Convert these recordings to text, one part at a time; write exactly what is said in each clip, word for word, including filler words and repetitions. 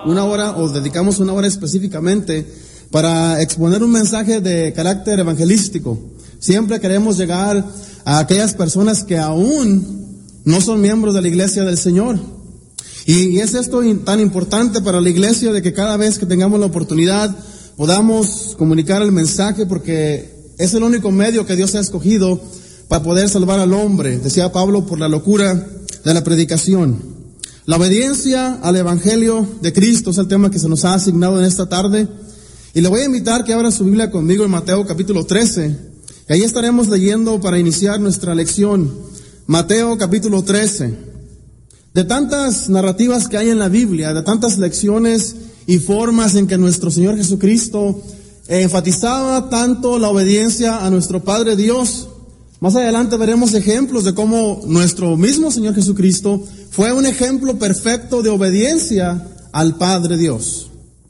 una hora o dedicamos una hora específicamente para exponer un mensaje de carácter evangelístico. Siempre queremos llegar a aquellas personas que aún no son miembros de la iglesia del Señor. Y es esto tan importante para la iglesia, de que cada vez que tengamos la oportunidad podamos comunicar el mensaje, porque es el único medio que Dios ha escogido para poder salvar al hombre, decía Pablo, por la locura de la predicación. La obediencia al evangelio de Cristo es el tema que se nos ha asignado en esta tarde. Y le voy a invitar que abra su Biblia conmigo en Mateo capítulo trece, que ahí estaremos leyendo para iniciar nuestra lección. Mateo capítulo trece. De tantas narrativas que hay en la Biblia, de tantas lecciones y formas en que nuestro Señor Jesucristo enfatizaba tanto la obediencia a nuestro Padre Dios, más adelante veremos ejemplos de cómo nuestro mismo Señor Jesucristo fue un ejemplo perfecto de obediencia al Padre Dios.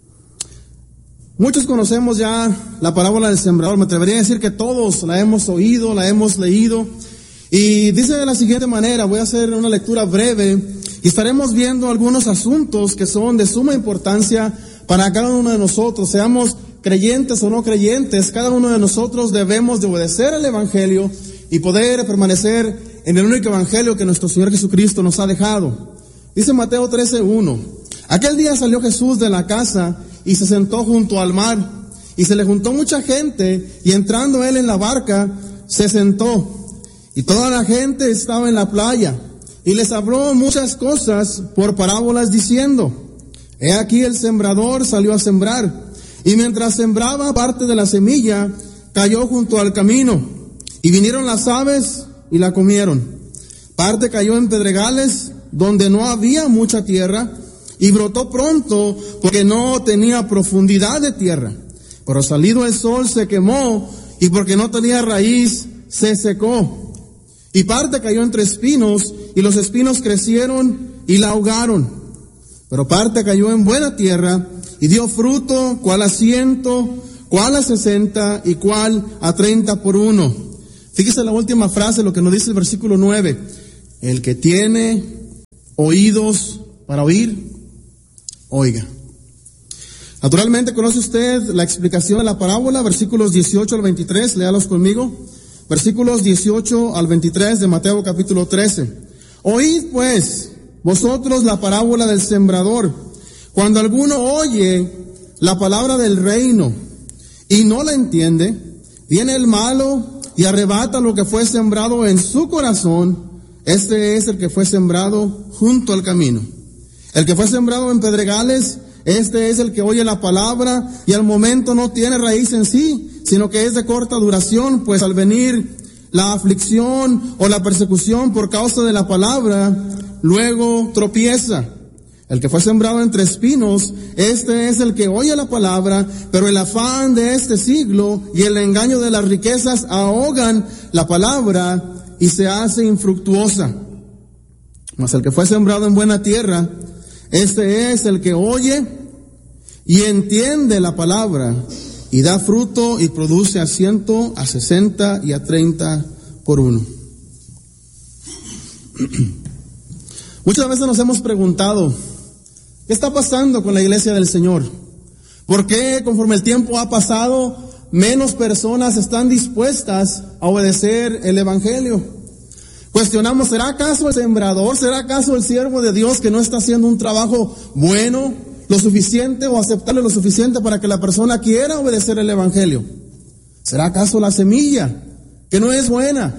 Muchos conocemos ya la parábola del sembrador. Me atrevería a decir que todos la hemos oído, la hemos leído. Y dice de la siguiente manera, voy a hacer una lectura breve y estaremos viendo algunos asuntos que son de suma importancia para cada uno de nosotros. Seamos creyentes o no creyentes, cada uno de nosotros debemos de obedecer el evangelio y poder permanecer en el único evangelio que nuestro Señor Jesucristo nos ha dejado. Dice Mateo trece uno. Aquel día salió Jesús de la casa y se sentó junto al mar, y se le juntó mucha gente, y entrando él en la barca, se sentó, y toda la gente estaba en la playa, y les habló muchas cosas por parábolas diciendo: he aquí el sembrador salió a sembrar, y mientras sembraba, parte de la semilla cayó junto al camino, y vinieron las aves y la comieron. Parte cayó en pedregales, donde no había mucha tierra, y brotó pronto, porque no tenía profundidad de tierra. Pero salido el sol se quemó, y porque no tenía raíz, se secó. Y parte cayó entre espinos, y los espinos crecieron y la ahogaron. Pero parte cayó en buena tierra, y dio fruto, cual a ciento, cual a sesenta, y cual a treinta por uno. Fíjese la última frase, lo que nos dice el versículo nueve. El que tiene oídos para oír, oiga. Naturalmente conoce usted la explicación de la parábola, versículos dieciocho al veintitrés, léalos conmigo. Versículos dieciocho al veintitrés de Mateo capítulo trece. Oíd pues vosotros la parábola del sembrador. Cuando alguno oye la palabra del reino y no la entiende, viene el malo y arrebata lo que fue sembrado en su corazón. Este es el que fue sembrado junto al camino. El que fue sembrado en pedregales, este es el que oye la palabra y al momento no tiene raíz en sí, sino que es de corta duración, pues al venir la aflicción o la persecución por causa de la palabra, luego tropieza. El que fue sembrado entre espinos, este es el que oye la palabra, pero el afán de este siglo y el engaño de las riquezas ahogan la palabra y se hace infructuosa. Mas el que fue sembrado en buena tierra, este es el que oye y entiende la palabra y da fruto y produce a ciento, a sesenta y a treinta por uno. Muchas veces nos hemos preguntado, ¿qué está pasando con la iglesia del Señor? ¿Por qué conforme el tiempo ha pasado, menos personas están dispuestas a obedecer el evangelio? Cuestionamos, ¿será acaso el sembrador, será acaso el siervo de Dios que no está haciendo un trabajo bueno, lo suficiente o aceptable lo suficiente para que la persona quiera obedecer el evangelio? ¿Será acaso la semilla que no es buena?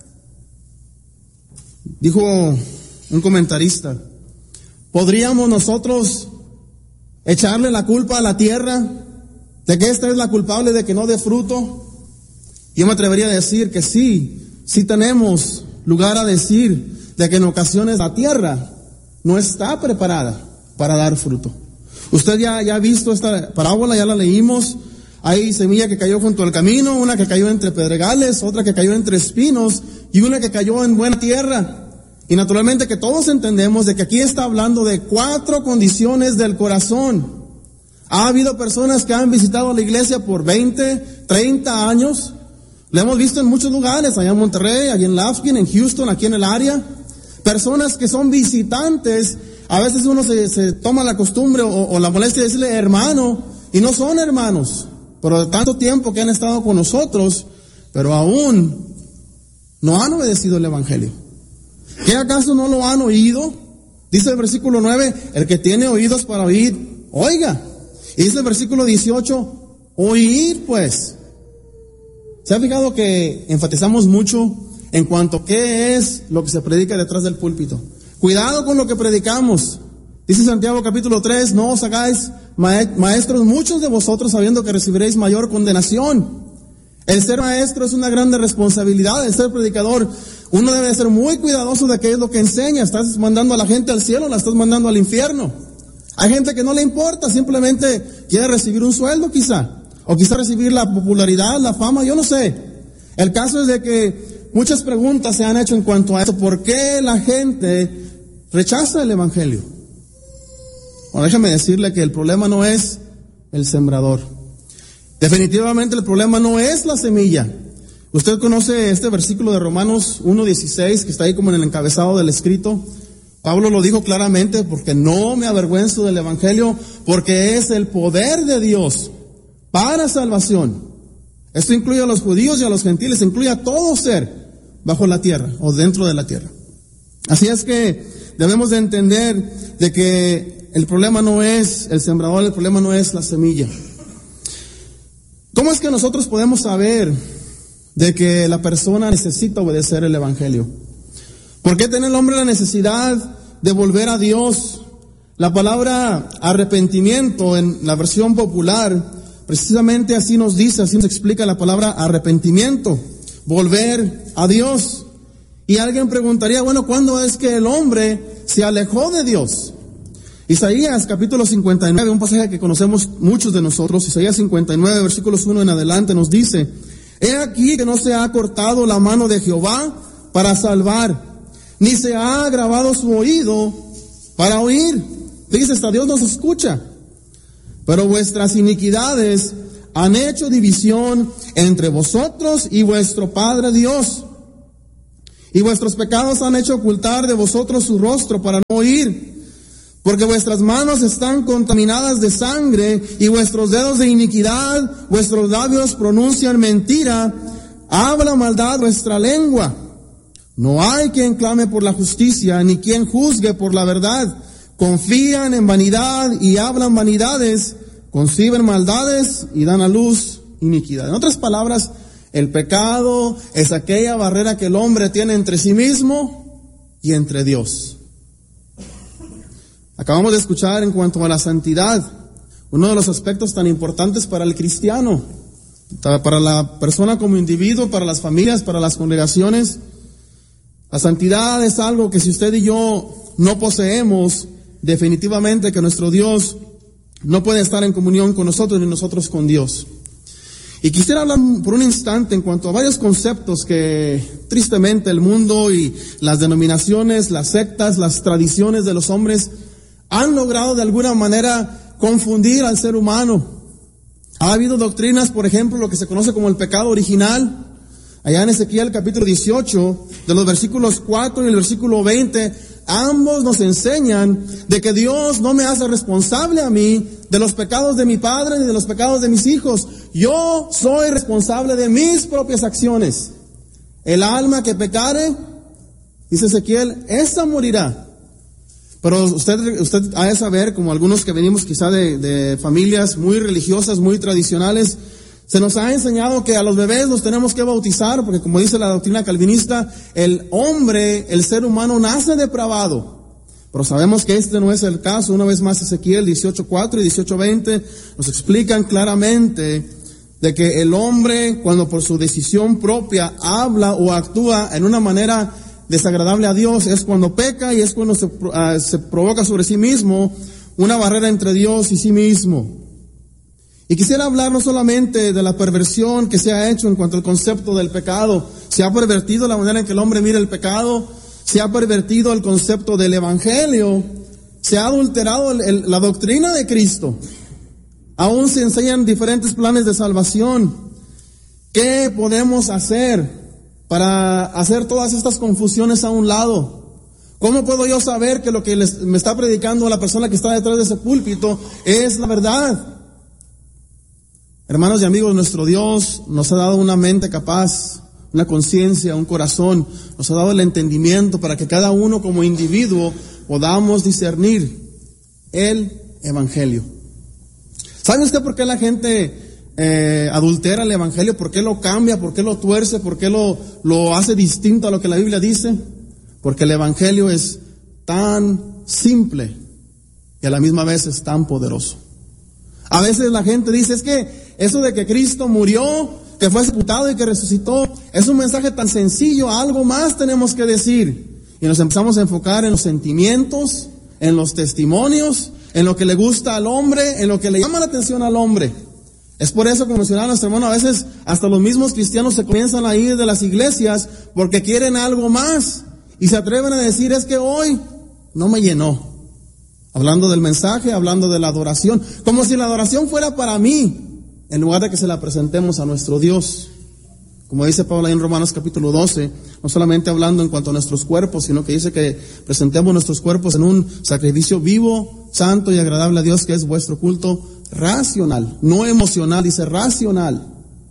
Dijo un comentarista, ¿podríamos nosotros echarle la culpa a la tierra de que esta es la culpable de que no dé fruto? Yo me atrevería a decir que sí, sí tenemos lugar a decir de que en ocasiones la tierra no está preparada para dar fruto. Usted ya, ya ha visto esta parábola, ya la leímos. Hay semilla que cayó junto al camino, una que cayó entre pedregales, otra que cayó entre espinos y una que cayó en buena tierra. Y naturalmente que todos entendemos de que aquí está hablando de cuatro condiciones del corazón. Ha habido personas que han visitado la iglesia por veinte, treinta años. Lo hemos visto en muchos lugares, allá en Monterrey, allá en Lafkin, en Houston, aquí en el área. Personas que son visitantes a veces uno se, se toma la costumbre o, o la molestia de decirle hermano, y no son hermanos, pero de tanto tiempo que han estado con nosotros, pero aún no han obedecido el evangelio. ¿Qué acaso no lo han oído? Dice el versículo nueve, el que tiene oídos para oír, oiga. Y dice el versículo dieciocho, oír pues. ¿Se ha fijado que enfatizamos mucho en cuanto a qué es lo que se predica detrás del púlpito? Cuidado con lo que predicamos. Dice Santiago capítulo tres, no os hagáis maestros muchos de vosotros sabiendo que recibiréis mayor condenación. El ser maestro es una grande responsabilidad, el ser predicador. Uno debe ser muy cuidadoso de qué es lo que enseña. Estás mandando a la gente al cielo, la estás mandando al infierno. Hay gente que no le importa, simplemente quiere recibir un sueldo quizá, o quizá recibir la popularidad, la fama, yo no sé. El caso es de que muchas preguntas se han hecho en cuanto a esto. ¿Por qué la gente rechaza el evangelio? Bueno, déjame decirle que el problema no es el sembrador. Definitivamente el problema no es la semilla. Usted conoce este versículo de Romanos uno dieciséis que está ahí como en el encabezado del escrito. Pablo lo dijo claramente, porque no me avergüenzo del evangelio, porque es el poder de Dios para salvación. Esto incluye a los judíos y a los gentiles, incluye a todo ser bajo la tierra o dentro de la tierra. Así es que debemos de entender de que el problema no es el sembrador, el problema no es la semilla. ¿Cómo es que nosotros podemos saber de que la persona necesita obedecer el evangelio? ¿Por qué tiene el hombre la necesidad de volver a Dios? La palabra arrepentimiento en la versión popular, precisamente así nos dice, así nos explica la palabra arrepentimiento, volver a Dios. Y alguien preguntaría, bueno, ¿cuándo es que el hombre se alejó de Dios? Isaías capítulo cincuenta y nueve, un pasaje que conocemos muchos de nosotros, Isaías cincuenta y nueve, versículos uno en adelante, nos dice: He aquí que no se ha cortado la mano de Jehová para salvar, ni se ha agravado su oído para oír. Dice, hasta Dios nos escucha. Pero vuestras iniquidades han hecho división entre vosotros y vuestro Padre Dios. Y vuestros pecados han hecho ocultar de vosotros su rostro para no oír. Porque vuestras manos están contaminadas de sangre y vuestros dedos de iniquidad, vuestros labios pronuncian mentira, habla maldad vuestra lengua. No hay quien clame por la justicia, ni quien juzgue por la verdad. Confían en vanidad y hablan vanidades, conciben maldades y dan a luz iniquidad. En otras palabras, el pecado es aquella barrera que el hombre tiene entre sí mismo y entre Dios. Acabamos de escuchar en cuanto a la santidad, uno de los aspectos tan importantes para el cristiano, para la persona como individuo, para las familias, para las congregaciones. La santidad es algo que si usted y yo no poseemos, definitivamente que nuestro Dios no puede estar en comunión con nosotros ni nosotros con Dios. Y quisiera hablar por un instante en cuanto a varios conceptos que tristemente el mundo y las denominaciones, las sectas, las tradiciones de los hombres han logrado de alguna manera confundir al ser humano. Ha habido doctrinas, por ejemplo, lo que se conoce como el pecado original. Allá en Ezequiel capítulo dieciocho, de los versículos cuatro y el versículo veinte, ambos nos enseñan de que Dios no me hace responsable a mí de los pecados de mi padre ni de los pecados de mis hijos. Yo soy responsable de mis propias acciones. El alma que pecare, dice Ezequiel, esa morirá. Pero usted, usted ha de saber, como algunos que venimos quizá de, de familias muy religiosas, muy tradicionales, se nos ha enseñado que a los bebés los tenemos que bautizar, porque como dice la doctrina calvinista, el hombre, el ser humano nace depravado. Pero sabemos que este no es el caso. Una vez más Ezequiel dieciocho cuatro y dieciocho veinte nos explican claramente de que el hombre, cuando por su decisión propia habla o actúa en una manera desagradable a Dios, es cuando peca y es cuando se, uh, se provoca sobre sí mismo una barrera entre Dios y sí mismo. Y quisiera hablar no solamente de la perversión que se ha hecho en cuanto al concepto del pecado. Se ha pervertido la manera en que el hombre mira el pecado, se ha pervertido el concepto del evangelio, se ha adulterado el, el, la doctrina de Cristo. Aún se enseñan diferentes planes de salvación. ¿Qué podemos hacer para hacer todas estas confusiones a un lado? ¿Cómo puedo yo saber que lo que les, me está predicando la persona que está detrás de ese púlpito es la verdad? Hermanos y amigos, nuestro Dios nos ha dado una mente capaz, una conciencia, un corazón, nos ha dado el entendimiento para que cada uno como individuo podamos discernir el Evangelio. ¿Sabe usted por qué la gente eh, adultera el Evangelio? ¿Por qué lo cambia? ¿Por qué lo tuerce? ¿Por qué lo, lo hace distinto a lo que la Biblia dice? Porque el Evangelio es tan simple y a la misma vez es tan poderoso. A veces la gente dice, es que eso de que Cristo murió, que fue sepultado y que resucitó, es un mensaje tan sencillo, algo más tenemos que decir. Y nos empezamos a enfocar en los sentimientos, en los testimonios, en lo que le gusta al hombre, en lo que le llama la atención al hombre. Es por eso, como mencionaba nuestro hermano, a veces hasta los mismos cristianos se comienzan a ir de las iglesias porque quieren algo más y se atreven a decir, es que hoy no me llenó. Hablando del mensaje, hablando de la adoración, como si la adoración fuera para mí, en lugar de que se la presentemos a nuestro Dios. Como dice Pablo ahí en Romanos capítulo doce, no solamente hablando en cuanto a nuestros cuerpos, sino que dice que presentemos nuestros cuerpos en un sacrificio vivo, santo y agradable a Dios, que es vuestro culto racional, no emocional, dice racional.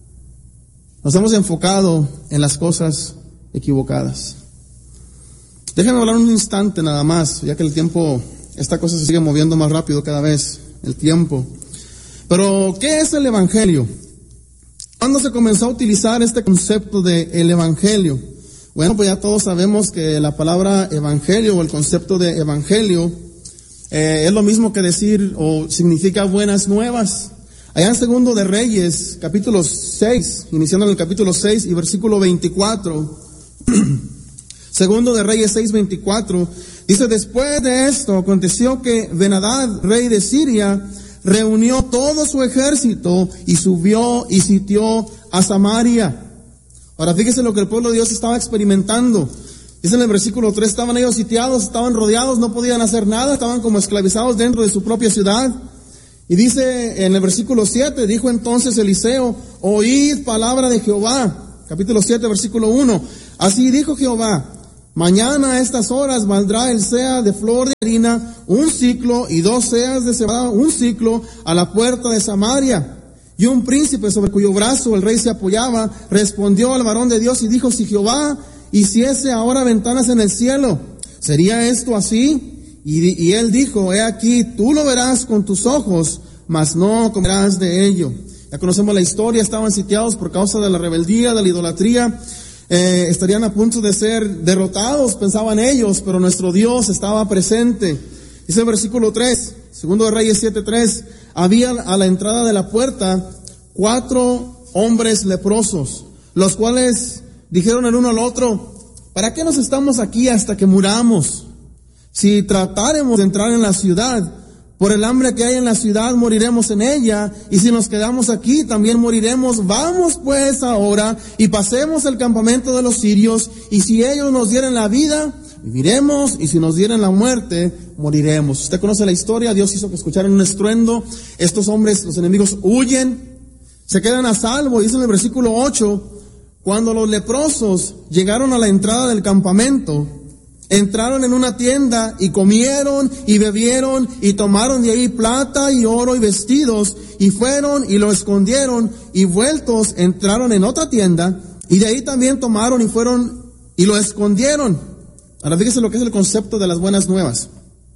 Nos hemos enfocado en las cosas equivocadas. Déjenme hablar un instante nada más, ya que el tiempo, esta cosa se sigue moviendo más rápido cada vez, el tiempo. Pero, ¿qué es el Evangelio? ¿Cuándo se comenzó a utilizar este concepto de el Evangelio? Bueno, pues ya todos sabemos que la palabra Evangelio o el concepto de Evangelio eh, es lo mismo que decir o significa buenas nuevas. Allá en Segundo de Reyes, capítulo seis, iniciando en el capítulo seis y versículo veinticuatro. Segundo de Reyes seis, veinticuatro, dice, después de esto aconteció que Ben-Hadad, rey de Siria, reunió todo su ejército y subió y sitió a Samaria. Ahora fíjese lo que el pueblo de Dios estaba experimentando. Dice en el versículo tres, estaban ellos sitiados, estaban rodeados, no podían hacer nada, estaban como esclavizados dentro de su propia ciudad. Y dice en el versículo siete, dijo entonces Eliseo, oíd palabra de Jehová. Capítulo siete, versículo uno. Así dijo Jehová, mañana a estas horas valdrá el sea de flor de harina un ciclo y dos seas de cebada un ciclo a la puerta de Samaria. Y un príncipe sobre cuyo brazo el rey se apoyaba respondió al varón de Dios y dijo, si Jehová hiciese ahora ventanas en el cielo, ¿sería esto así? Y, y él dijo, he aquí, tú lo verás con tus ojos, mas no comerás de ello. Ya conocemos la historia, estaban sitiados por causa de la rebeldía, de la idolatría. Eh, estarían a punto de ser derrotados, pensaban ellos, pero nuestro Dios estaba presente. Dice el versículo tres, Segundo de Reyes siete, tres, había a la entrada de la puerta cuatro hombres leprosos, los cuales dijeron el uno al otro, ¿para qué nos estamos aquí hasta que muramos? Si tratáremos de entrar en la ciudad, por el hambre que hay en la ciudad moriremos en ella, y si nos quedamos aquí también moriremos. Vamos pues ahora y pasemos el campamento de los sirios, y si ellos nos dieren la vida, viviremos, y si nos dieren la muerte, moriremos. Usted conoce la historia, Dios hizo que escucharan un estruendo, estos hombres, los enemigos, huyen, se quedan a salvo. Dice en el versículo ocho, cuando los leprosos llegaron a la entrada del campamento, entraron en una tienda y comieron y bebieron y tomaron de ahí plata y oro y vestidos y fueron y lo escondieron y vueltos entraron en otra tienda y de ahí también tomaron y fueron y lo escondieron. Ahora fíjese lo que es el concepto de las buenas nuevas.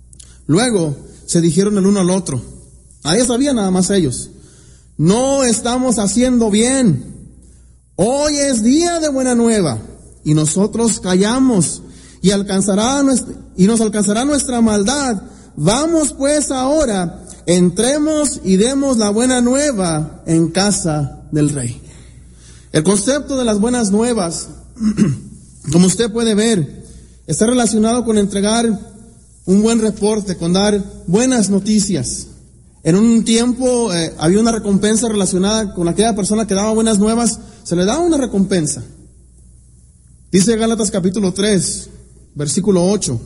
Luego se dijeron el uno al otro, ahí sabían nada más ellos, no estamos haciendo bien, hoy es día de buena nueva y nosotros callamos. Y alcanzará nuestra, y nos alcanzará nuestra maldad. Vamos pues ahora, entremos y demos la buena nueva en casa del rey. El concepto de las buenas nuevas, como usted puede ver, está relacionado con entregar un buen reporte, con dar buenas noticias. En un tiempo eh, había una recompensa relacionada con aquella persona que daba buenas nuevas, se le daba una recompensa. Dice Gálatas capítulo tres, versículo ocho.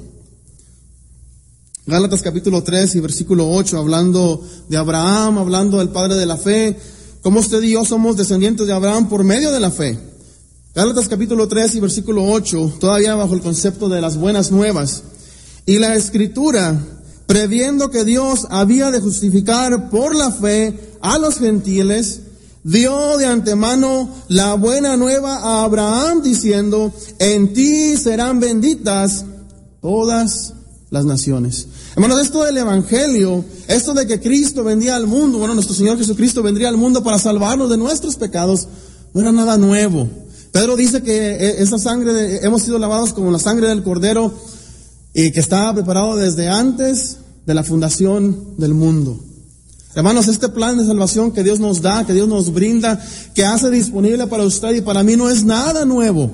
Gálatas capítulo tres y versículo ocho, hablando de Abraham, hablando del padre de la fe, como usted y yo somos descendientes de Abraham por medio de la fe. Gálatas capítulo tres y versículo ocho, todavía bajo el concepto de las buenas nuevas. Y la Escritura, previendo que Dios había de justificar por la fe a los gentiles, dio de antemano la buena nueva a Abraham diciendo, en ti serán benditas todas las naciones. Hermanos, esto del Evangelio, esto de que Cristo vendría al mundo, bueno, nuestro Señor Jesucristo vendría al mundo para salvarnos de nuestros pecados, no era nada nuevo. Pedro dice que esa sangre, de, hemos sido lavados como la sangre del Cordero, y que estaba preparado desde antes de la fundación del mundo. Hermanos, este plan de salvación que Dios nos da, que Dios nos brinda, que hace disponible para usted y para mí, no es nada nuevo.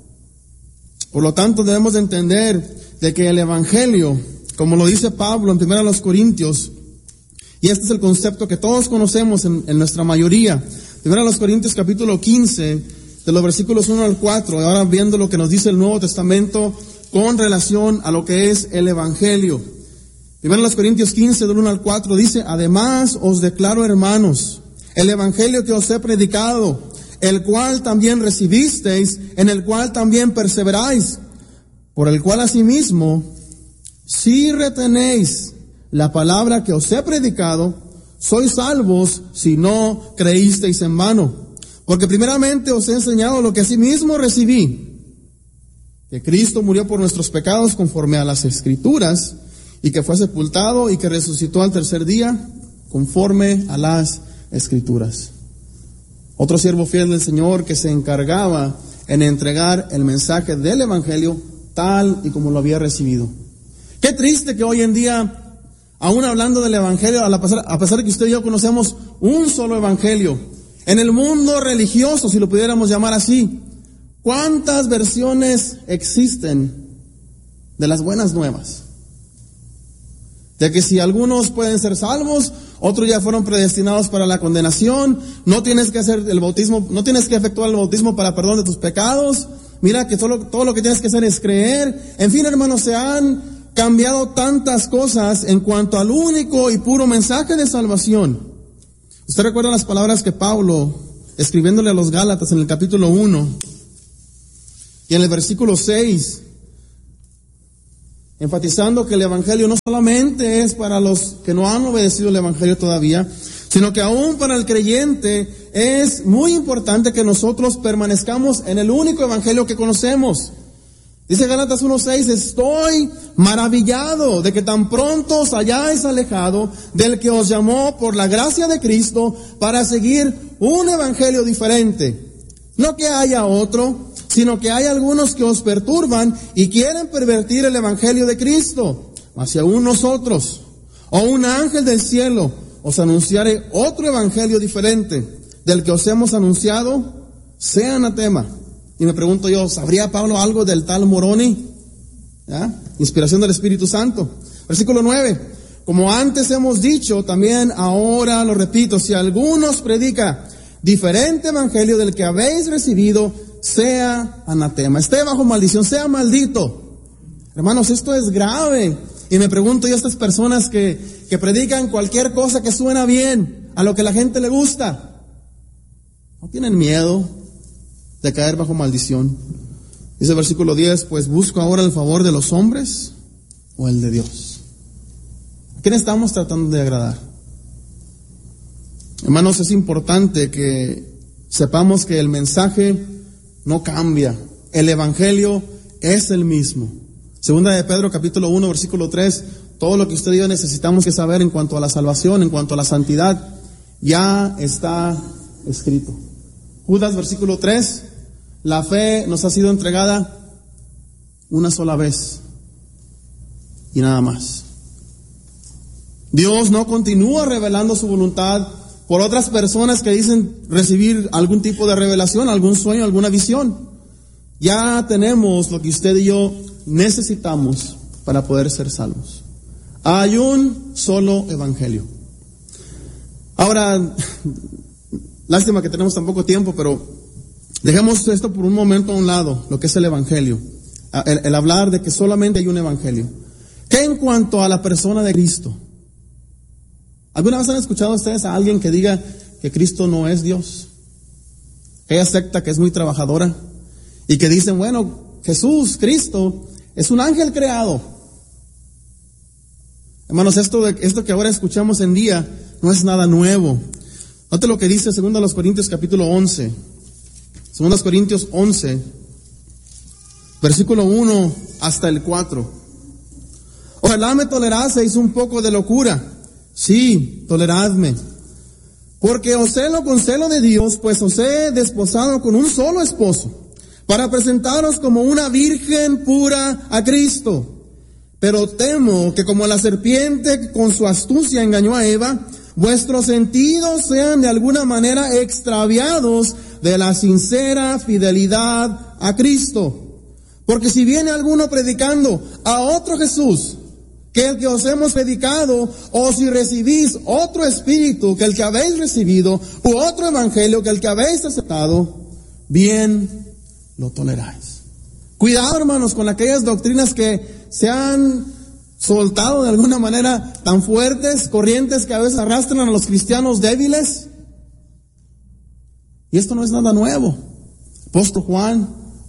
Por lo tanto, debemos de entender de que el Evangelio, como lo dice Pablo en primera los Corintios, y este es el concepto que todos conocemos en, en nuestra mayoría, primera los Corintios capítulo quince, de los versículos uno al cuatro, ahora viendo lo que nos dice el Nuevo Testamento con relación a lo que es el Evangelio. Primero los Corintios quince, del uno al cuatro, dice, además os declaro, hermanos, el Evangelio que os he predicado, el cual también recibisteis, en el cual también perseveráis, por el cual asimismo, si retenéis la palabra que os he predicado, sois salvos si no creísteis en vano. Porque primeramente os he enseñado lo que asimismo recibí, que Cristo murió por nuestros pecados conforme a las Escrituras, y que fue sepultado y que resucitó al tercer día conforme a las Escrituras. Otro siervo fiel del Señor que se encargaba en entregar el mensaje del Evangelio tal y como lo había recibido. Qué triste que hoy en día, aún hablando del Evangelio, a pesar, a pesar de que usted y yo conocemos un solo Evangelio, en el mundo religioso, si lo pudiéramos llamar así, ¿cuántas versiones existen de las buenas nuevas? De que si algunos pueden ser salvos, otros ya fueron predestinados para la condenación, no tienes que hacer el bautismo, no tienes que efectuar el bautismo para perdón de tus pecados, mira que todo, todo lo que tienes que hacer es creer. En fin, hermanos, se han cambiado tantas cosas en cuanto al único y puro mensaje de salvación. Usted recuerda las palabras que Pablo, escribiéndole a los Gálatas en el capítulo uno, y en el versículo seis, enfatizando que el Evangelio no solamente es para los que no han obedecido el Evangelio todavía, sino que aún para el creyente es muy importante que nosotros permanezcamos en el único Evangelio que conocemos. Dice Gálatas uno seis, estoy maravillado de que tan pronto os hayáis alejado del que os llamó por la gracia de Cristo para seguir un Evangelio diferente. No que haya otro, sino que hay algunos que os perturban y quieren pervertir el Evangelio de Cristo. Mas si aún nosotros, o un ángel del cielo, os anunciare otro Evangelio diferente del que os hemos anunciado, sea anatema. Y me pregunto yo, ¿sabría Pablo algo del tal Moroni? ¿Ya? Inspiración del Espíritu Santo. Versículo nueve. Como antes hemos dicho, también ahora lo repito, si alguno os predica diferente evangelio del que habéis recibido, sea anatema, esté bajo maldición, sea maldito. Hermanos, esto es grave. Y me pregunto yo a estas personas que, que predican cualquier cosa que suena bien, a lo que la gente le gusta, ¿no tienen miedo de caer bajo maldición? Dice el versículo diez, pues busco ahora el favor de los hombres o el de Dios. ¿A quién estamos tratando de agradar? Hermanos, es importante que sepamos que el mensaje no cambia. El Evangelio es el mismo. Segunda de Pedro, capítulo uno, versículo tres, todo lo que usted y yo necesitamos que saber en cuanto a la salvación, en cuanto a la santidad, ya está escrito. Judas, versículo tres, la fe nos ha sido entregada una sola vez y nada más. Dios no continúa revelando su voluntad por otras personas que dicen recibir algún tipo de revelación, algún sueño, alguna visión. Ya tenemos lo que usted y yo necesitamos para poder ser salvos. Hay un solo evangelio. Ahora, lástima que tenemos tan poco tiempo, pero dejemos esto por un momento a un lado, lo que es el evangelio. El, el hablar de que solamente hay un evangelio. ¿Qué en cuanto a la persona de Cristo? ¿Alguna vez han escuchado ustedes a alguien que diga que Cristo no es Dios? Ella secta que es muy trabajadora y que dicen, bueno, Jesús, Cristo, es un ángel creado. Hermanos, esto, de, esto que ahora escuchamos en día no es nada nuevo. Note lo que dice segundo Corintios capítulo once. segundo Corintios once, versículo uno hasta el cuatro. Ojalá me toleraseis un poco de locura. Sí, toleradme. Porque os celo con celo de Dios, pues os he desposado con un solo esposo, para presentaros como una virgen pura a Cristo. Pero temo que como la serpiente con su astucia engañó a Eva, vuestros sentidos sean de alguna manera extraviados de la sincera fidelidad a Cristo. Porque si viene alguno predicando a otro Jesús que el que os hemos predicado, o si recibís otro espíritu que el que habéis recibido, u otro evangelio que el que habéis aceptado, bien lo toleráis. Cuidado, hermanos, con aquellas doctrinas que se han soltado de alguna manera tan fuertes, corrientes que a veces arrastran a los cristianos débiles. Y esto no es nada nuevo. Apóstol Juan,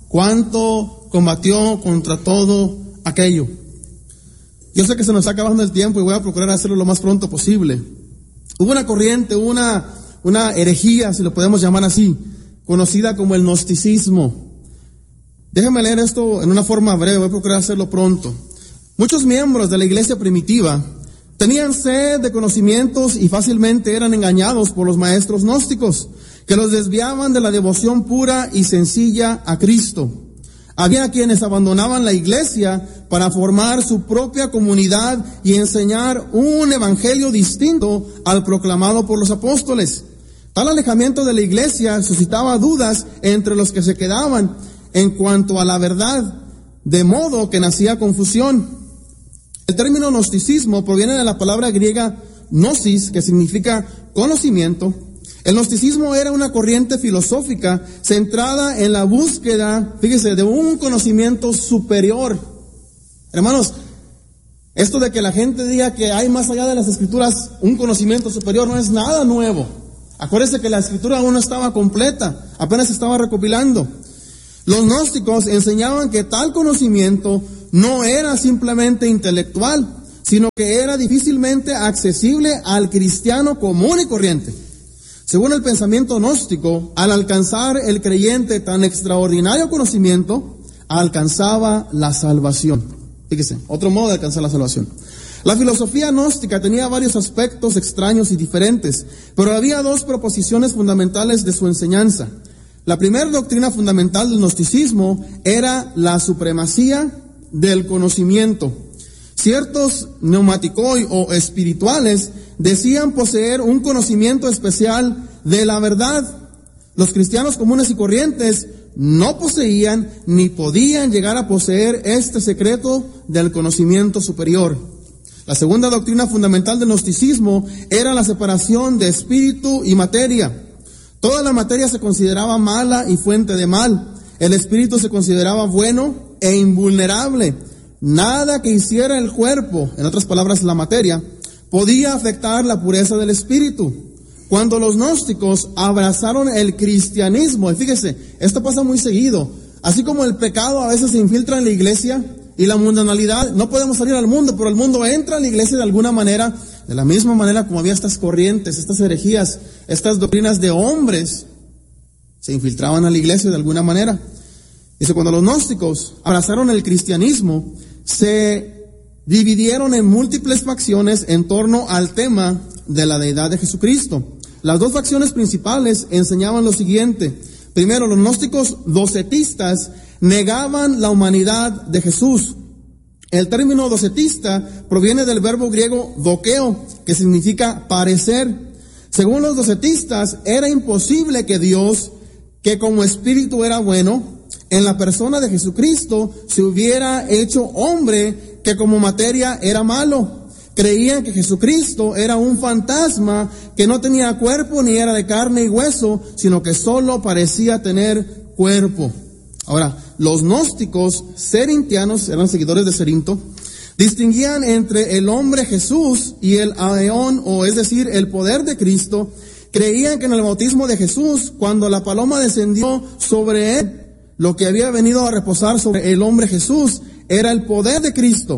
cuánto combatió contra todo aquello. Yo sé que se nos está acabando el tiempo y voy a procurar hacerlo lo más pronto posible. Hubo una corriente, una, una herejía, si lo podemos llamar así, conocida como el gnosticismo. Déjenme leer esto en una forma breve, voy a procurar hacerlo pronto. Muchos miembros de la iglesia primitiva tenían sed de conocimientos y fácilmente eran engañados por los maestros gnósticos, que los desviaban de la devoción pura y sencilla a Cristo. Había quienes abandonaban la iglesia para formar su propia comunidad y enseñar un evangelio distinto al proclamado por los apóstoles. Tal alejamiento de la iglesia suscitaba dudas entre los que se quedaban en cuanto a la verdad, de modo que nacía confusión. El término gnosticismo proviene de la palabra griega gnosis, que significa conocimiento. El gnosticismo era una corriente filosófica centrada en la búsqueda, fíjese, de un conocimiento superior. Hermanos, esto de que la gente diga que hay más allá de las escrituras un conocimiento superior no es nada nuevo. Acuérdese que la escritura aún no estaba completa, apenas se estaba recopilando. Los gnósticos enseñaban que tal conocimiento no era simplemente intelectual, sino que era difícilmente accesible al cristiano común y corriente. Según el pensamiento gnóstico, al alcanzar el creyente tan extraordinario conocimiento, alcanzaba la salvación. Fíjese, otro modo de alcanzar la salvación. La filosofía gnóstica tenía varios aspectos extraños y diferentes, pero había dos proposiciones fundamentales de su enseñanza. La primera doctrina fundamental del gnosticismo era la supremacía del conocimiento. Ciertos neumáticos o espirituales decían poseer un conocimiento especial de la verdad. Los cristianos comunes y corrientes no poseían ni podían llegar a poseer este secreto del conocimiento superior. La segunda doctrina fundamental del gnosticismo era la separación de espíritu y materia. Toda la materia se consideraba mala y fuente de mal. El espíritu se consideraba bueno e invulnerable. Nada que hiciera el cuerpo, en otras palabras la materia, podía afectar la pureza del espíritu. Cuando los gnósticos abrazaron el cristianismo, y fíjese, esto pasa muy seguido, así como el pecado a veces se infiltra en la iglesia y la mundanalidad, no podemos salir al mundo, pero el mundo entra a la iglesia de alguna manera, de la misma manera como había estas corrientes, estas herejías, estas doctrinas de hombres, se infiltraban a la iglesia de alguna manera. Dice, cuando los gnósticos abrazaron el cristianismo, se dividieron en múltiples facciones en torno al tema de la deidad de Jesucristo. Las dos facciones principales enseñaban lo siguiente. Primero, los gnósticos docetistas negaban la humanidad de Jesús. El término docetista proviene del verbo griego dokeo, que significa parecer. Según los docetistas, era imposible que Dios, que como espíritu era bueno, en la persona de Jesucristo se hubiera hecho hombre que como materia era malo. Creían que Jesucristo era un fantasma que no tenía cuerpo ni era de carne y hueso, sino que solo parecía tener cuerpo. Ahora, los gnósticos serintianos, eran seguidores de Cerinto, distinguían entre el hombre Jesús y el aeón, o es decir, el poder de Cristo. Creían que en el bautismo de Jesús, cuando la paloma descendió sobre él, lo que había venido a reposar sobre el hombre Jesús era el poder de Cristo.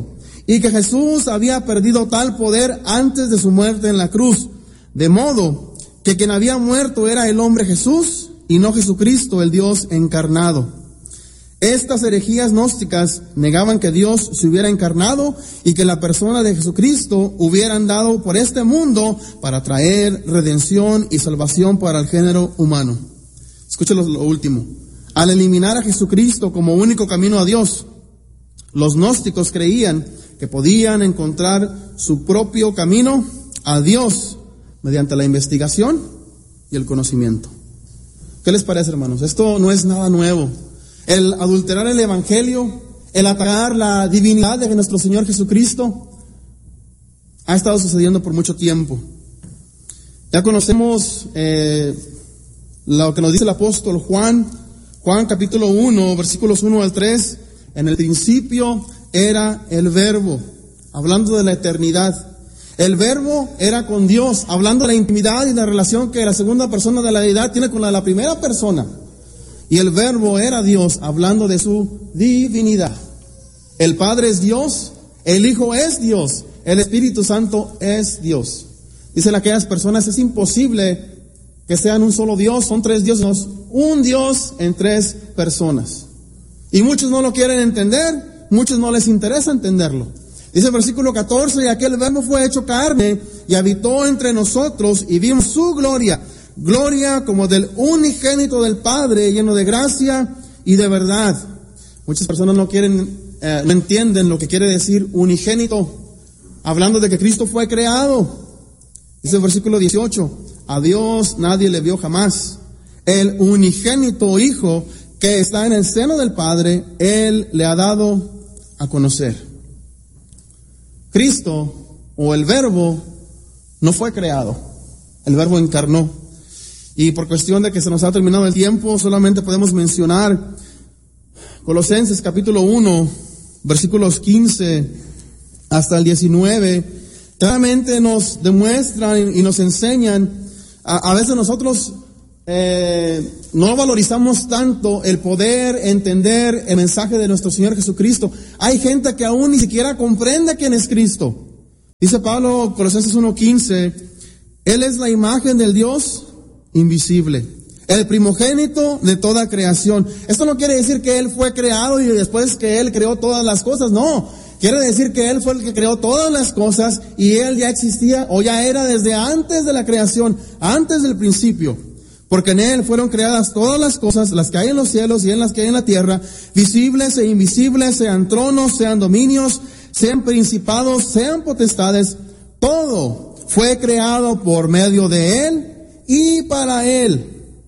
y que Jesús había perdido tal poder antes de su muerte en la cruz, de modo que quien había muerto era el hombre Jesús y no Jesucristo, el Dios encarnado. Estas herejías gnósticas negaban que Dios se hubiera encarnado y que la persona de Jesucristo hubiera andado por este mundo para traer redención y salvación para el género humano. Escúchalo lo último. Al eliminar a Jesucristo como único camino a Dios, los gnósticos creían que podían encontrar su propio camino a Dios mediante la investigación y el conocimiento. ¿Qué les parece, hermanos? Esto no es nada nuevo. El adulterar el evangelio, el atacar la divinidad de nuestro Señor Jesucristo, ha estado sucediendo por mucho tiempo. Ya conocemos eh, lo que nos dice el apóstol Juan, Juan capítulo uno, versículos uno al tres. En el principio era el Verbo, hablando de la eternidad. El Verbo era con Dios, hablando de la intimidad y la relación que la segunda persona de la deidad tiene con la de la primera persona. Y el Verbo era Dios, hablando de su divinidad. El Padre es Dios, el Hijo es Dios, el Espíritu Santo es Dios. Dicen aquellas personas, es imposible que sean un solo Dios, son tres dioses, un Dios en tres personas. Y muchos no lo quieren entender, muchos no les interesa entenderlo. Dice el versículo catorce, y aquel Verbo fue hecho carne y habitó entre nosotros y vimos su gloria. Gloria como del unigénito del Padre, lleno de gracia y de verdad. Muchas personas no quieren, eh, no entienden lo que quiere decir unigénito, hablando de que Cristo fue creado. Dice el versículo dieciocho, a Dios nadie le vio jamás. El unigénito Hijo que está en el seno del Padre, Él le ha dado a conocer. Cristo, o el Verbo, no fue creado. El Verbo encarnó. Y por cuestión de que se nos ha terminado el tiempo, solamente podemos mencionar Colosenses capítulo uno, versículos quince hasta el diecinueve. Claramente nos demuestran y nos enseñan, a, a veces nosotros eh, no valorizamos tanto el poder entender el mensaje de nuestro Señor Jesucristo. Hay gente que aún ni siquiera comprende quién es Cristo. Dice Pablo, Colosenses uno quince, Él es la imagen del Dios invisible, el primogénito de toda creación. Esto no quiere decir que Él fue creado y después que Él creó todas las cosas, no. Quiere decir que Él fue el que creó todas las cosas y Él ya existía o ya era desde antes de la creación, antes del principio. Porque en Él fueron creadas todas las cosas, las que hay en los cielos y en las que hay en la tierra, visibles e invisibles, sean tronos, sean dominios, sean principados, sean potestades. Todo fue creado por medio de Él y para Él.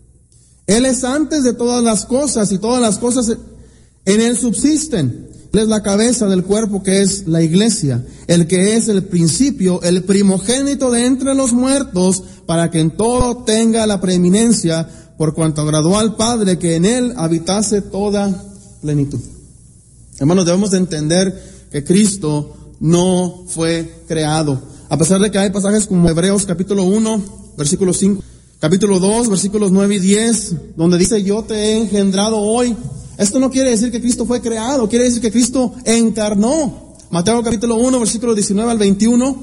Él es antes de todas las cosas y todas las cosas en Él subsisten. Él es la cabeza del cuerpo que es la iglesia, el que es el principio, el primogénito de entre los muertos, para que en todo tenga la preeminencia, por cuanto agradó al Padre que en Él habitase toda plenitud. Hermanos, debemos de entender que Cristo no fue creado. A pesar de que hay pasajes como Hebreos capítulo uno, versículo cinco, capítulo dos, versículos nueve y diez, donde dice, yo te he engendrado hoy. Esto no quiere decir que Cristo fue creado, quiere decir que Cristo encarnó. Mateo capítulo uno, versículo diecinueve al veintiuno,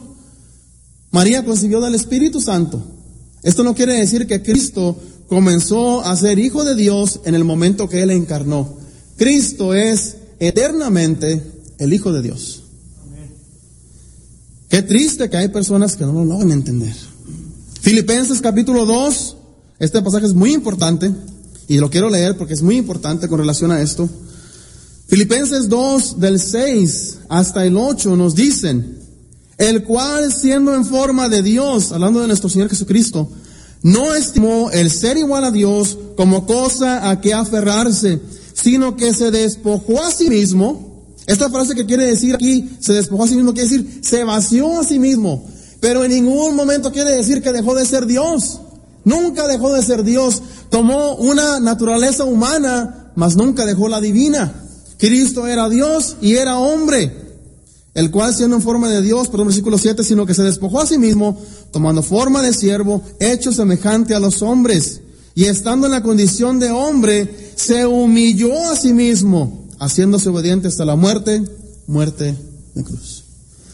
María concibió del Espíritu Santo. Esto no quiere decir que Cristo comenzó a ser hijo de Dios en el momento que Él encarnó. Cristo es eternamente el Hijo de Dios. Qué triste que hay personas que no lo logran entender. Filipenses capítulo dos, este pasaje es muy importante y lo quiero leer porque es muy importante con relación a esto. Filipenses dos, del seis hasta el ocho nos dicen, el cual siendo en forma de Dios, hablando de nuestro Señor Jesucristo, no estimó el ser igual a Dios como cosa a que aferrarse, sino que se despojó a sí mismo. Esta frase que quiere decir aquí, se despojó a sí mismo, quiere decir, se vació a sí mismo. Pero en ningún momento quiere decir que dejó de ser Dios. Nunca dejó de ser Dios. Tomó una naturaleza humana, mas nunca dejó la divina. Cristo era Dios y era hombre, el cual siendo en forma de Dios, perdón, versículo siete, sino que se despojó a sí mismo, tomando forma de siervo, hecho semejante a los hombres, y estando en la condición de hombre, se humilló a sí mismo, haciéndose obediente hasta la muerte, muerte de cruz.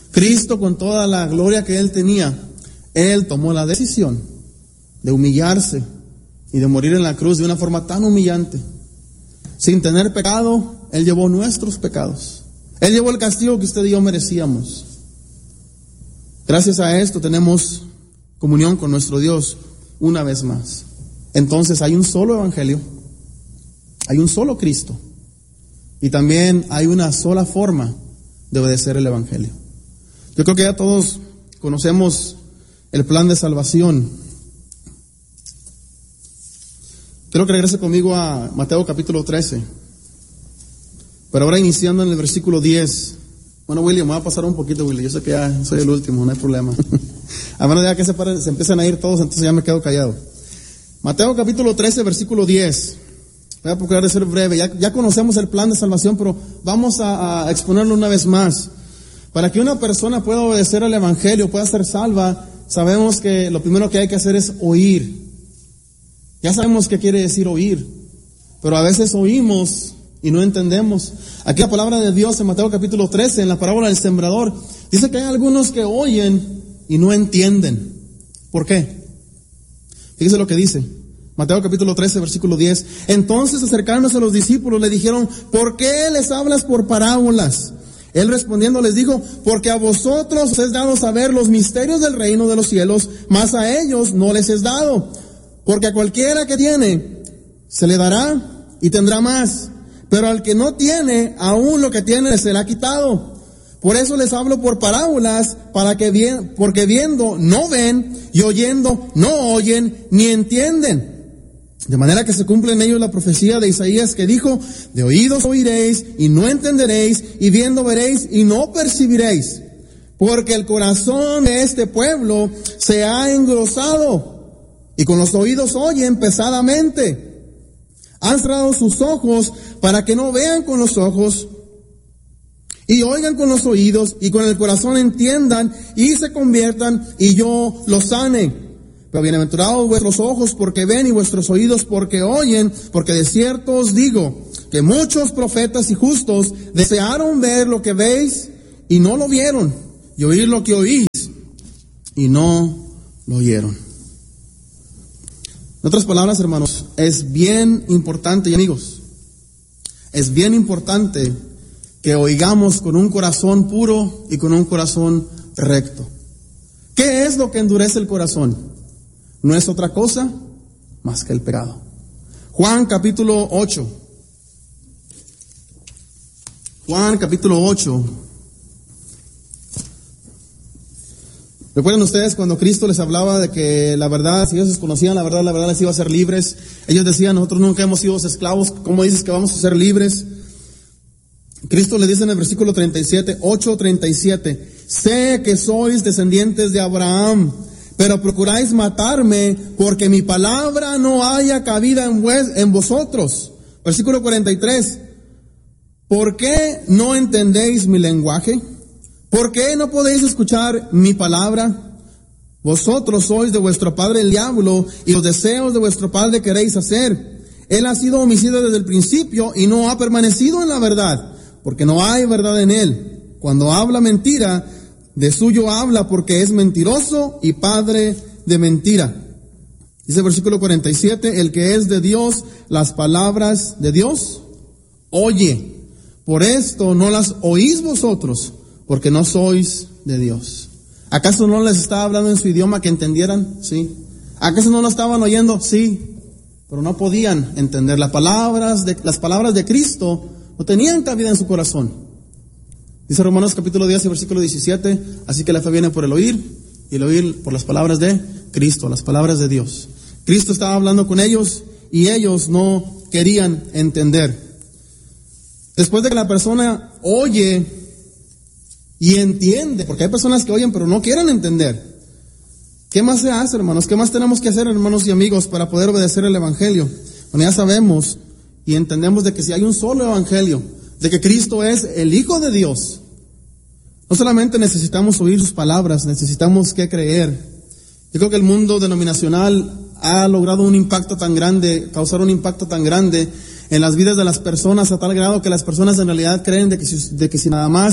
Cristo, con toda la gloria que Él tenía, Él tomó la decisión de humillarse y de morir en la cruz de una forma tan humillante. Sin tener pecado, Él llevó nuestros pecados. Él llevó el castigo que usted y yo merecíamos. Gracias a esto tenemos comunión con nuestro Dios una vez más. Entonces hay un solo evangelio, hay un solo Cristo, y también hay una sola forma de obedecer el evangelio. Yo creo que ya todos conocemos el plan de salvación. Quiero que regrese conmigo a Mateo capítulo trece, pero ahora iniciando en el versículo diez. Bueno, William, me va a pasar un poquito, William, yo sé que ya soy el último, no hay problema. A menos ya que se, pare, se empiezan a ir todos, entonces ya me quedo callado. Mateo capítulo trece, versículo diez. Voy a procurar de ser breve. Ya, ya conocemos el plan de salvación, pero vamos a, a exponerlo una vez más. Para que una persona pueda obedecer al evangelio, pueda ser salva, sabemos que lo primero que hay que hacer es oír. Ya sabemos qué quiere decir oír, pero a veces oímos y no entendemos. Aquí la palabra de Dios en Mateo capítulo trece, en la parábola del sembrador, dice que hay algunos que oyen y no entienden. ¿Por qué? Fíjese lo que dice. Mateo capítulo trece, versículo diez. Entonces, acercándose a los discípulos, le dijeron: ¿por qué les hablas por parábolas? Él respondiendo les dijo: porque a vosotros os es dado saber los misterios del reino de los cielos, mas a ellos no les es dado. Porque a cualquiera que tiene, se le dará y tendrá más. Pero al que no tiene, aún lo que tiene se le ha quitado. Por eso les hablo por parábolas, para que bien, porque viendo no ven, y oyendo no oyen, ni entienden. De manera que se cumple en ellos la profecía de Isaías que dijo: de oídos oiréis y no entenderéis, y viendo veréis y no percibiréis. Porque el corazón de este pueblo se ha engrosado, y con los oídos oyen pesadamente. Han cerrado sus ojos para que no vean con los ojos, y oigan con los oídos, y con el corazón entiendan, y se conviertan, y yo los sane. Pero bienaventurados vuestros ojos porque ven, y vuestros oídos porque oyen, porque de cierto os digo, que muchos profetas y justos desearon ver lo que veis, y no lo vieron, y oír lo que oís, y no lo oyeron. En otras palabras, hermanos, es bien importante, y amigos, es bien importante que oigamos con un corazón puro y con un corazón recto. ¿Qué es lo que endurece el corazón? No es otra cosa más que el pecado. Juan capítulo ocho. Juan capítulo ocho. ¿Recuerdan ustedes cuando Cristo les hablaba de que la verdad, si ellos conocían la verdad, la verdad les iba a hacer libres? Ellos decían: nosotros nunca hemos sido esclavos, ¿cómo dices que vamos a ser libres? Cristo le dice en el versículo treinta y siete, ocho treinta y siete, sé que sois descendientes de Abraham, pero procuráis matarme porque mi palabra no haya cabida en, vues- en vosotros. Versículo cuarenta y tres, ¿por qué no entendéis mi lenguaje? ¿Por qué no podéis escuchar mi palabra? Vosotros sois de vuestro padre el diablo, y los deseos de vuestro padre queréis hacer. Él ha sido homicida desde el principio y no ha permanecido en la verdad, porque no hay verdad en él. Cuando habla mentira, de suyo habla, porque es mentiroso y padre de mentira. Dice el versículo cuarenta y siete, el que es de Dios, las palabras de Dios oye. Por esto no las oís vosotros, porque no sois de Dios. ¿Acaso no les estaba hablando en su idioma que entendieran? Sí. ¿Acaso no lo estaban oyendo? Sí. Pero no podían entender. Las palabras de, las palabras de Cristo no tenían cabida en su corazón. Dice Romanos capítulo diez, versículo diecisiete, así que la fe viene por el oír, y el oír por las palabras de Cristo, las palabras de Dios. Cristo estaba hablando con ellos, y ellos no querían entender. Después de que la persona oye y entiende, porque hay personas que oyen pero no quieren entender, ¿qué más se hace, hermanos? ¿Qué más tenemos que hacer, hermanos y amigos, para poder obedecer el evangelio? Bueno, ya sabemos y entendemos de que si hay un solo evangelio, de que Cristo es el Hijo de Dios, no solamente necesitamos oír sus palabras, necesitamos que creer. Yo creo que el mundo denominacional ha logrado un impacto tan grande, causar un impacto tan grande en las vidas de las personas, a tal grado que las personas en realidad creen de que si, de que si nada más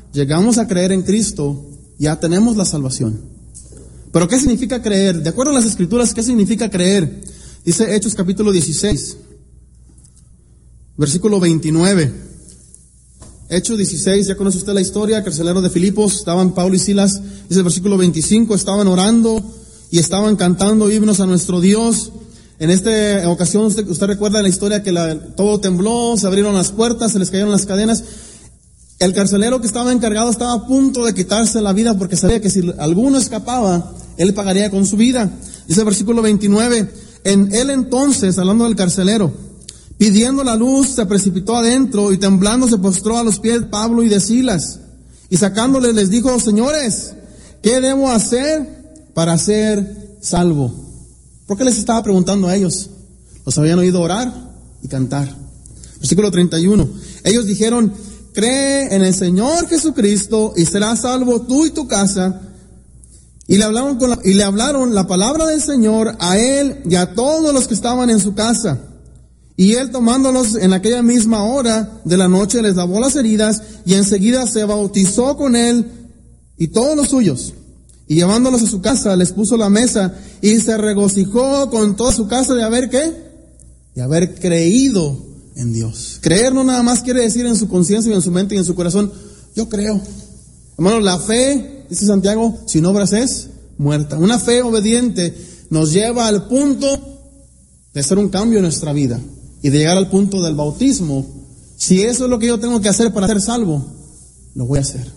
llegamos a creer en Cristo, ya tenemos la salvación. Pero ¿qué significa creer? De acuerdo a las Escrituras, ¿qué significa creer? Dice Hechos capítulo dieciséis, versículo veintinueve. Hechos dieciséis, ya conoce usted la historia, carcelero de Filipos, estaban Pablo y Silas, dice el versículo veinticinco, estaban orando y estaban cantando himnos a nuestro Dios. En esta ocasión usted, usted recuerda la historia que la, todo tembló, se abrieron las puertas, se les cayeron las cadenas. El carcelero que estaba encargado estaba a punto de quitarse la vida porque sabía que si alguno escapaba, él pagaría con su vida. Dice el versículo veintinueve, en él entonces, hablando del carcelero, pidiendo la luz, se precipitó adentro y temblando se postró a los pies de Pablo y de Silas. Y sacándoles les dijo, señores, ¿qué debo hacer para ser salvo? ¿Por qué les estaba preguntando a ellos? Los habían oído orar y cantar. Versículo treinta y uno. Ellos dijeron, cree en el Señor Jesucristo y serás salvo tú y tu casa. Y le hablaron con la, y le hablaron la palabra del Señor a él y a todos los que estaban en su casa. Y él, tomándolos en aquella misma hora de la noche, les lavó las heridas y enseguida se bautizó con él y todos los suyos. Y llevándolos a su casa, les puso la mesa y se regocijó con toda su casa de haber, ¿qué? De haber creído en Dios. Creer no nada más quiere decir en su conciencia y en su mente y en su corazón, yo creo. Hermanos, la fe, dice Santiago, sin obras es muerta. Una fe obediente nos lleva al punto de hacer un cambio en nuestra vida y de llegar al punto del bautismo. Si eso es lo que yo tengo que hacer para ser salvo, lo voy a hacer.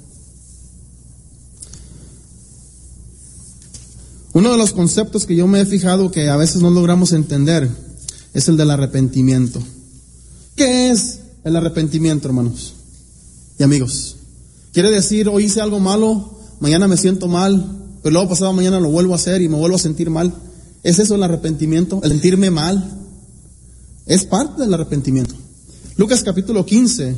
Uno de los conceptos que yo me he fijado que a veces no logramos entender es el del arrepentimiento. ¿Qué es el arrepentimiento, hermanos y amigos? Quiere decir, hoy hice algo malo, mañana me siento mal, pero luego pasado mañana lo vuelvo a hacer y me vuelvo a sentir mal. ¿Es eso el arrepentimiento? ¿El sentirme mal? Es parte del arrepentimiento. Lucas capítulo quince.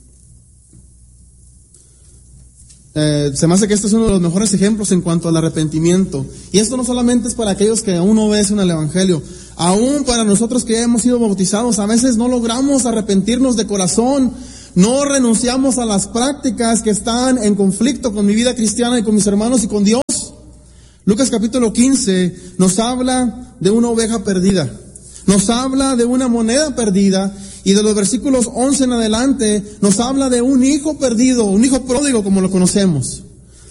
Eh, se me hace que este es uno de los mejores ejemplos en cuanto al arrepentimiento. Y esto no solamente es para aquellos que aún no obedecen al Evangelio, aún para nosotros que ya hemos sido bautizados, a veces no logramos arrepentirnos de corazón, no renunciamos a las prácticas que están en conflicto con mi vida cristiana y con mis hermanos y con Dios. Lucas capítulo quince nos habla de una oveja perdida, nos habla de una moneda perdida, y de los versículos once en adelante nos habla de un hijo perdido, un hijo pródigo como lo conocemos.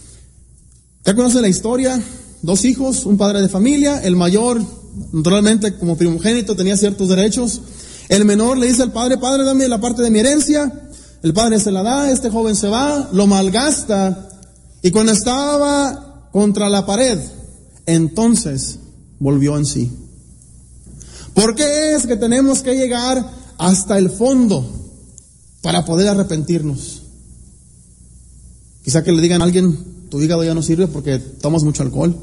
¿Ya conoce la historia? Dos hijos, un padre de familia, el mayor, naturalmente como primogénito tenía ciertos derechos. El menor le dice al padre, padre, dame la parte de mi herencia. El padre se la da, este joven se va, lo malgasta, y cuando estaba contra la pared, entonces volvió en sí. ¿Por qué es que tenemos que llegar hasta el fondo para poder arrepentirnos? Quizá que le digan a alguien, tu hígado ya no sirve porque tomas mucho alcohol,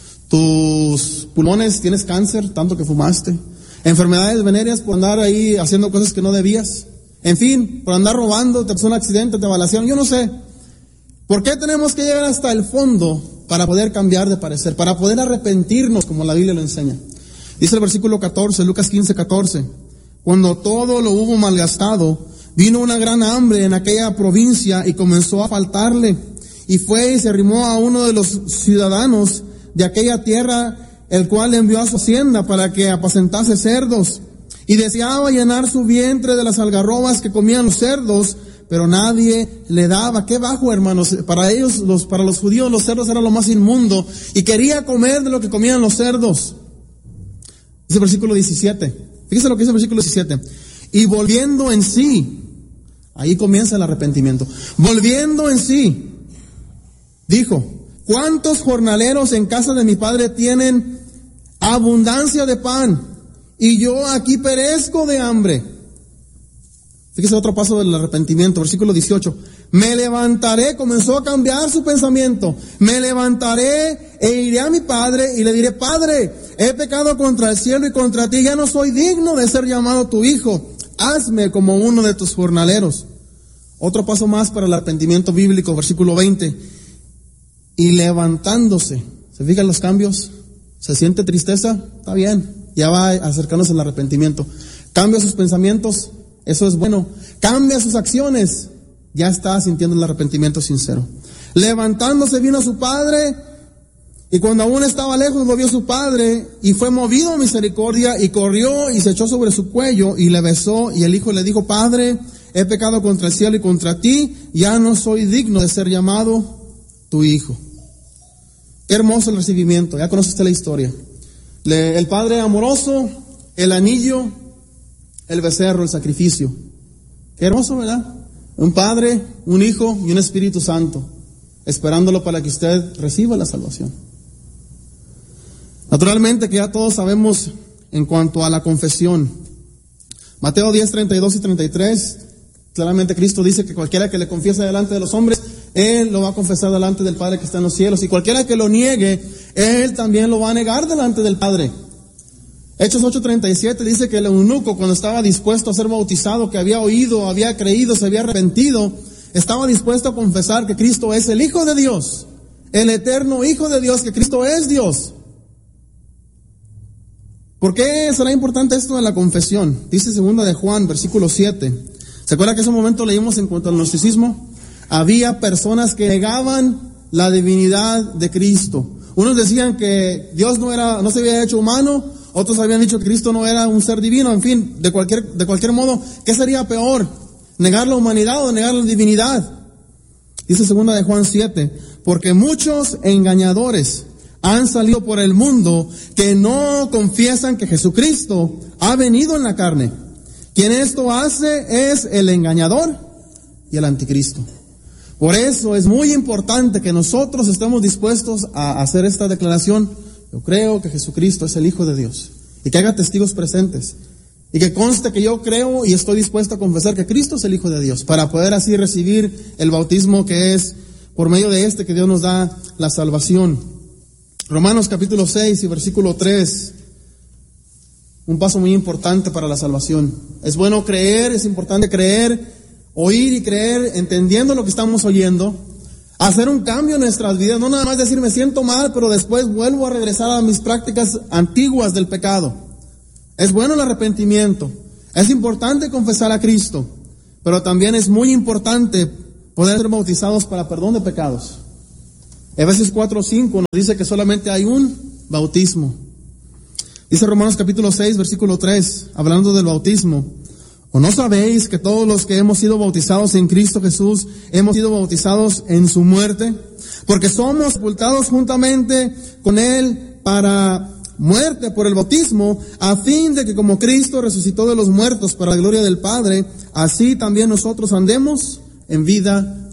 tus pulmones, tienes cáncer, tanto que fumaste, enfermedades venéreas por andar ahí haciendo cosas que no debías, en fin, por andar robando, te pasó un accidente, te balacearon, yo no sé. ¿Por qué tenemos que llegar hasta el fondo para poder cambiar de parecer, para poder arrepentirnos como la Biblia lo enseña? Dice el versículo catorce, Lucas quince, catorce. Cuando todo lo hubo malgastado, vino una gran hambre en aquella provincia y comenzó a faltarle. Y fue y se arrimó a uno de los ciudadanos de aquella tierra, el cual le envió a su hacienda para que apacentase cerdos. Y deseaba llenar su vientre de las algarrobas que comían los cerdos, pero nadie le daba. Qué bajo, hermanos. Para ellos, los, para los judíos, los cerdos eran lo más inmundo. Y quería comer de lo que comían los cerdos. Dice el versículo diecisiete. Fíjese lo que dice el versículo diecisiete. Y volviendo en sí, ahí comienza el arrepentimiento. Volviendo en sí, dijo, ¿cuántos jornaleros en casa de mi padre tienen abundancia de pan? Y yo aquí perezco de hambre. Fíjese otro paso del arrepentimiento, versículo dieciocho. Me levantaré, comenzó a cambiar su pensamiento. Me levantaré e iré a mi padre y le diré, Padre, he pecado contra el cielo y contra ti, ya no soy digno de ser llamado tu hijo. Hazme como uno de tus jornaleros. Otro paso más para el arrepentimiento bíblico, versículo veinte. Y levantándose, ¿se fijan los cambios? ¿Se siente tristeza? Está bien, ya va acercándose al arrepentimiento. Cambia sus pensamientos, eso es bueno. Cambia sus acciones, ya está sintiendo el arrepentimiento sincero. Levantándose vino a su padre, y cuando aún estaba lejos lo vio su padre, y fue movido a misericordia, y corrió y se echó sobre su cuello, y le besó, y el hijo le dijo: Padre, he pecado contra el cielo y contra ti, ya no soy digno de ser llamado tu hijo. Qué hermoso el recibimiento, ya conoce usted la historia. Le, el padre amoroso, el anillo, el becerro, el sacrificio. Qué hermoso, ¿verdad? Un padre, un hijo y un Espíritu Santo, esperándolo para que usted reciba la salvación. Naturalmente que ya todos sabemos en cuanto a la confesión. Mateo diez, treinta y dos y treinta y tres, claramente Cristo dice que cualquiera que le confiese delante de los hombres, Él lo va a confesar delante del Padre que está en los cielos. Y cualquiera que lo niegue, Él también lo va a negar delante del Padre. Hechos ocho, treinta y siete dice que el eunuco, cuando estaba dispuesto a ser bautizado, que había oído, había creído, se había arrepentido, estaba dispuesto a confesar que Cristo es el Hijo de Dios, el eterno Hijo de Dios, que Cristo es Dios. ¿Por qué será importante esto de la confesión? Dice segunda de Juan, versículo siete. ¿Se acuerda que en ese momento leímos en cuanto al gnosticismo? Había personas que negaban la divinidad de Cristo. Unos decían que Dios no era, no se había hecho humano, otros habían dicho que Cristo no era un ser divino. En fin, de cualquier, de cualquier modo, ¿qué sería peor? ¿Negar la humanidad o negar la divinidad? Dice segunda de Juan siete, porque muchos engañadores han salido por el mundo que no confiesan que Jesucristo ha venido en la carne. Quien esto hace es el engañador y el anticristo. Por eso es muy importante que nosotros estemos dispuestos a hacer esta declaración: yo creo que Jesucristo es el Hijo de Dios, y que haga testigos presentes, y que conste que yo creo y estoy dispuesto a confesar que Cristo es el Hijo de Dios, para poder así recibir el bautismo que es por medio de este que Dios nos da la salvación. Romanos capítulo seis y versículo tres, un paso muy importante para la salvación. Es bueno creer, es importante creer, oír y creer, entendiendo lo que estamos oyendo, hacer un cambio en nuestras vidas, no nada más decir me siento mal, pero después vuelvo a regresar a mis prácticas antiguas del pecado. Es bueno el arrepentimiento, es importante confesar a Cristo, pero también es muy importante poder ser bautizados para perdón de pecados. Efesios cuatro cinco nos dice que solamente hay un bautismo. Dice Romanos capítulo seis, versículo tres, hablando del bautismo: ¿o no sabéis que todos los que hemos sido bautizados en Cristo Jesús hemos sido bautizados en su muerte? Porque somos sepultados juntamente con Él para muerte por el bautismo, a fin de que como Cristo resucitó de los muertos para la gloria del Padre, así también nosotros andemos en vida